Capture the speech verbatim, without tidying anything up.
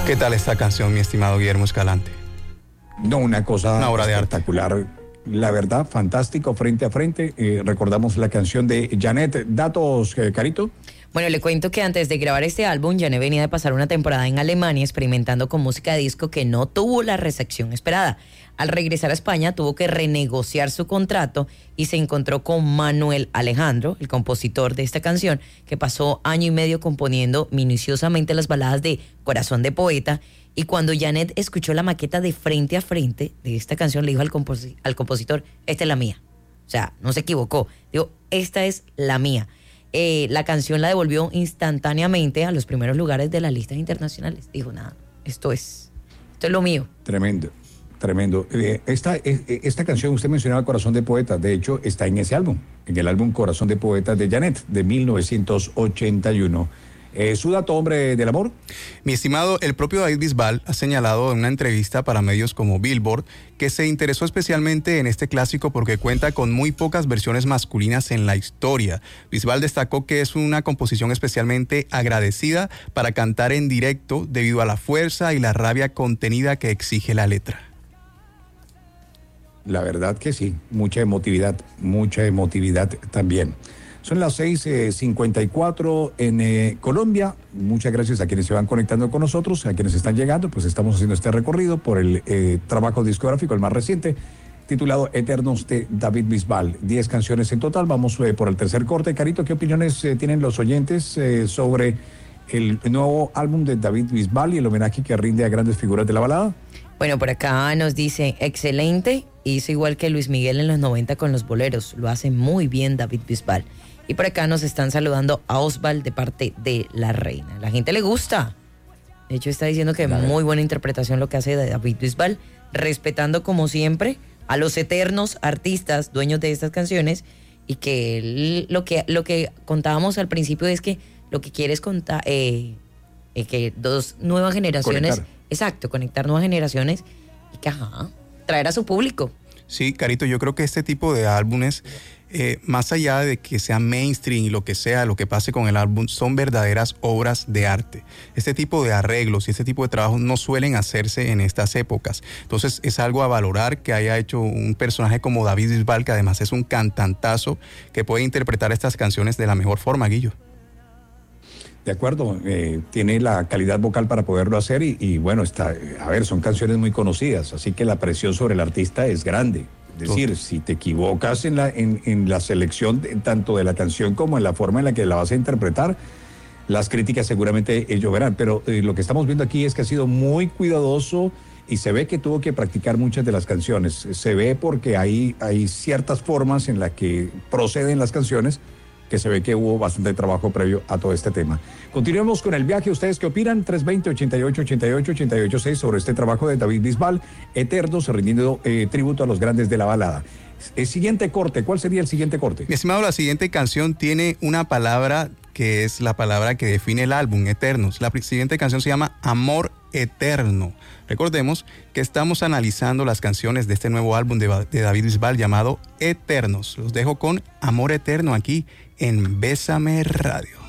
¿Qué tal esta canción, mi estimado Guillermo Escalante? No, una cosa una obra espectacular. De arte. La verdad, fantástico, frente a frente. Eh, recordamos la canción de Janet. Datos, eh, Carito. Bueno, le cuento que antes de grabar este álbum, Janet venía de pasar una temporada en Alemania experimentando con música de disco que no tuvo la recepción esperada. Al regresar a España, tuvo que renegociar su contrato y se encontró con Manuel Alejandro, el compositor de esta canción, que pasó año y medio componiendo minuciosamente las baladas de Corazón de Poeta. Y cuando Janet escuchó la maqueta de frente a frente de esta canción, le dijo al, compos- al compositor, esta es la mía. O sea, no se equivocó. Digo, esta es la mía. Eh, la canción la devolvió instantáneamente a los primeros lugares de las listas internacionales. Dijo, nada, esto es, esto es lo mío. Tremendo, tremendo. Eh, esta, eh, esta canción, usted mencionaba Corazón de Poeta, de hecho está en ese álbum, en el álbum Corazón de Poeta de Janet, de mil novecientos ochenta y uno. Eh, ¿Su dato, hombre del amor? Mi estimado, el propio David Bisbal ha señalado en una entrevista para medios como Billboard que se interesó especialmente en este clásico porque cuenta con muy pocas versiones masculinas en la historia. Bisbal destacó que es una composición especialmente agradecida para cantar en directo debido a la fuerza y la rabia contenida que exige la letra. La verdad que sí, mucha emotividad, mucha emotividad también. Son las seis cincuenta y cuatro en eh, Colombia. Muchas gracias a quienes se van conectando con nosotros, a quienes están llegando. Pues estamos haciendo este recorrido por el eh, trabajo discográfico, el más reciente, titulado Eternos de David Bisbal. Diez canciones en total. Vamos eh, por el tercer corte. Carito, ¿qué opiniones eh, tienen los oyentes eh, sobre el nuevo álbum de David Bisbal y el homenaje que rinde a grandes figuras de la balada? Bueno, por acá nos dice, excelente, hizo igual que Luis Miguel en los noventa con los boleros. Lo hace muy bien David Bisbal. Y por acá nos están saludando a Osval de parte de La Reina. La gente le gusta. De hecho, está diciendo que muy buena interpretación lo que hace David Bisbal, respetando como siempre a los eternos artistas dueños de estas canciones, y que él, lo que lo que contábamos al principio es que lo que quiere es contar eh, eh, que dos nuevas generaciones, conectar. exacto, conectar nuevas generaciones y que ajá, traer a su público. Sí, Carito, yo creo que este tipo de álbumes, eh, más allá de que sea mainstream y lo que sea, lo que pase con el álbum, son verdaderas obras de arte. Este tipo de arreglos y este tipo de trabajos no suelen hacerse en estas épocas. Entonces es algo a valorar que haya hecho un personaje como David Bisbal, que además es un cantantazo que puede interpretar estas canciones de la mejor forma, Guillo. De acuerdo, eh, tiene la calidad vocal para poderlo hacer y, y bueno, está, a ver, son canciones muy conocidas, así que la presión sobre el artista es grande. Es decir, si te equivocas en la, en, en la selección de, tanto de la canción como en la forma en la que la vas a interpretar, las críticas seguramente eh, lloverán. Pero eh, lo que estamos viendo aquí es que ha sido muy cuidadoso y se ve que tuvo que practicar muchas de las canciones. Se ve porque hay, hay ciertas formas en las que proceden las canciones que se ve que hubo bastante trabajo previo a todo este tema. Continuemos con el viaje. ¿Ustedes qué opinan? tres veinte, ochenta y ocho, ochenta y ocho, ochenta y ocho seis sobre este trabajo de David Bisbal, Eternos, rindiendo eh, tributo a los grandes de la balada. El siguiente corte, ¿cuál sería el siguiente corte? Mi estimado, la siguiente canción tiene una palabra que es la palabra que define el álbum, Eternos. La siguiente canción se llama Amor Eterno. Recordemos que estamos analizando las canciones de este nuevo álbum de, de David Bisbal llamado Eternos. Los dejo con Amor Eterno aquí en Bésame Radio.